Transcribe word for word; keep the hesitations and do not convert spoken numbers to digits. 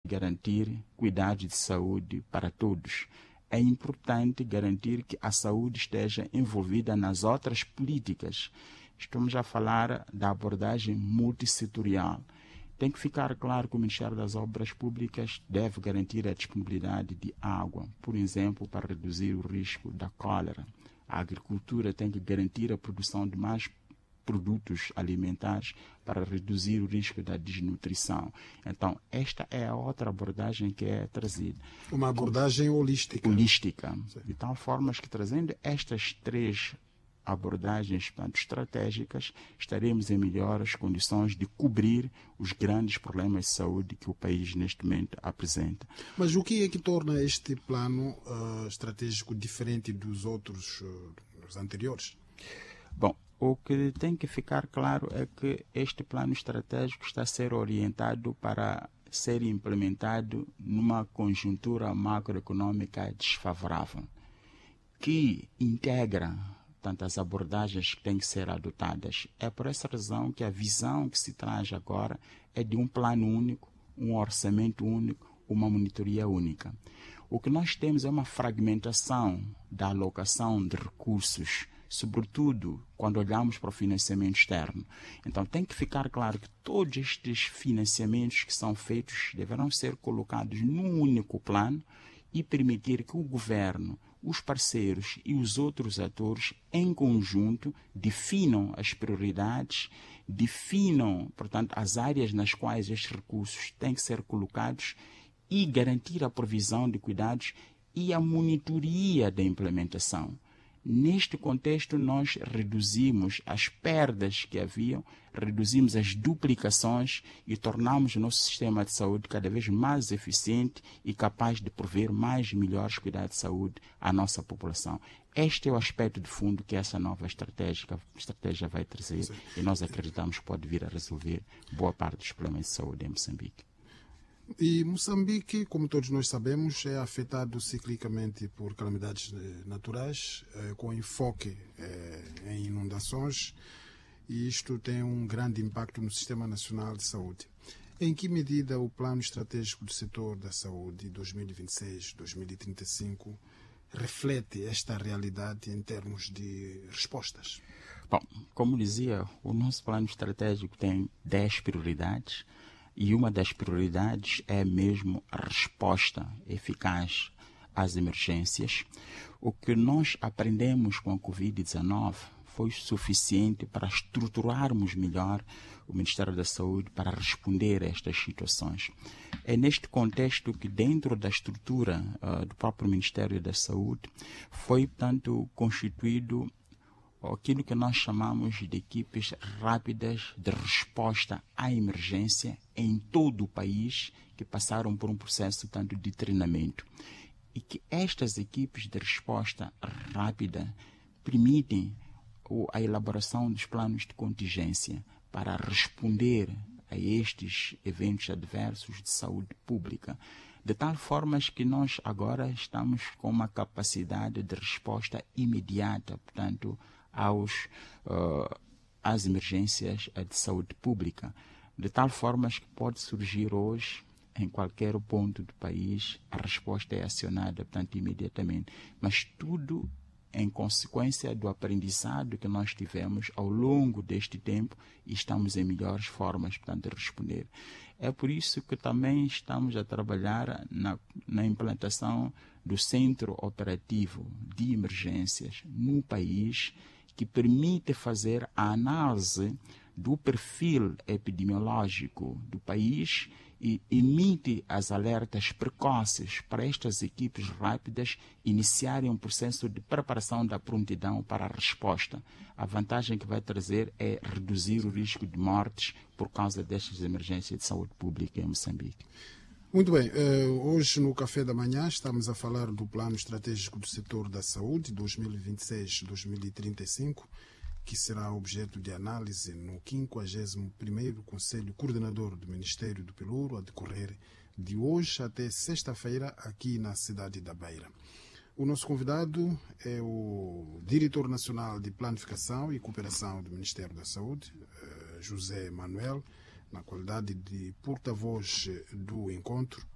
garantir cuidados de saúde para todos. É importante garantir que a saúde esteja envolvida nas outras políticas. Estamos a falar da abordagem multissetorial. Tem que ficar claro que o Ministério das Obras Públicas deve garantir a disponibilidade de água, por exemplo, para reduzir o risco da cólera. A agricultura tem que garantir a produção de mais produtos alimentares para reduzir o risco da desnutrição. Então, esta é a outra abordagem que é trazida. Uma abordagem holística. Holística. Sim. De tal forma que, trazendo estas três abordagens, portanto, estratégicas, estaremos em melhores condições de cobrir os grandes problemas de saúde que o país neste momento apresenta. Mas o que é que torna este plano uh, estratégico diferente dos outros, uh, dos anteriores? Bom, o que tem que ficar claro é que este plano estratégico está a ser orientado para ser implementado numa conjuntura macroeconômica desfavorável, que integra tantas abordagens que têm que ser adotadas. É por essa razão que a visão que se traz agora é de um plano único, um orçamento único, uma monitoria única. O que nós temos é uma fragmentação da alocação de recursos, sobretudo quando olhamos para o financiamento externo. Então tem que ficar claro que todos estes financiamentos que são feitos deverão ser colocados num único plano e permitir que o governo, os parceiros e os outros atores, em conjunto, definam as prioridades, definam, portanto, as áreas nas quais estes recursos têm que ser colocados e garantir a provisão de cuidados e a monitoria da implementação. Neste contexto, nós reduzimos as perdas que haviam, reduzimos as duplicações e tornamos o nosso sistema de saúde cada vez mais eficiente e capaz de prover mais e melhores cuidados de saúde à nossa população. Este é o aspecto de fundo que essa nova estratégia, estratégia vai trazer. Sim. E nós acreditamos que pode vir a resolver boa parte dos problemas de saúde em Moçambique. E Moçambique, como todos nós sabemos, é afetado ciclicamente por calamidades naturais, eh, com enfoque eh, em inundações, e isto tem um grande impacto no Sistema Nacional de Saúde. Em que medida o Plano Estratégico do Setor da Saúde dois mil e vinte e seis a dois mil e trinta e cinco reflete esta realidade em termos de respostas? Bom, como dizia, o nosso plano estratégico tem dez prioridades. E uma das prioridades é mesmo a resposta eficaz às emergências. O que nós aprendemos com a covid dezenove foi suficiente para estruturarmos melhor o Ministério da Saúde para responder a estas situações. É neste contexto que, dentro da estrutura uh, do próprio Ministério da Saúde, foi, portanto, constituído aquilo que nós chamamos de equipes rápidas de resposta à emergência em todo o país, que passaram por um processo tanto de treinamento. E que estas equipes de resposta rápida permitem a elaboração dos planos de contingência para responder a estes eventos adversos de saúde pública, de tal forma que nós agora estamos com uma capacidade de resposta imediata, portanto, aos, uh, às emergências de saúde pública, de tal forma que pode surgir hoje, em qualquer ponto do país, a resposta é acionada, portanto, imediatamente. Mas tudo em consequência do aprendizado que nós tivemos ao longo deste tempo e estamos em melhores formas, portanto, de responder. É por isso que também estamos a trabalhar na, na implantação do Centro Operativo de Emergências no país, que permite fazer a análise do perfil epidemiológico do país e emite as alertas precoces para estas equipes rápidas iniciarem um processo de preparação da prontidão para a resposta. A vantagem que vai trazer é reduzir o risco de mortes por causa destas emergências de saúde pública em Moçambique. Muito bem, hoje no Café da Manhã estamos a falar do Plano Estratégico do Setor da Saúde dois mil e vinte e seis a dois mil e trinta e cinco, que será objeto de análise no quinquagésimo primeiro Conselho Coordenador do Ministério do Pelouro, a decorrer de hoje até sexta-feira, aqui na cidade da Beira. O nosso convidado é o Diretor Nacional de Planificação e Cooperação do Ministério da Saúde, José Manuel, na qualidade de porta-voz do encontro.